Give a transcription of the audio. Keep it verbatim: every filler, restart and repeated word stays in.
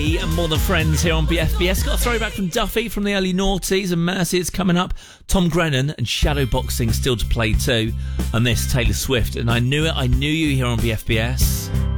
And More Than Friends here on B F B S. Got a throwback from Duffy from the early noughties, and Mercy is coming up. Tom Grennan and Shadowboxing still to play too. And this, Taylor Swift. And I knew it, I knew you here on B F B S.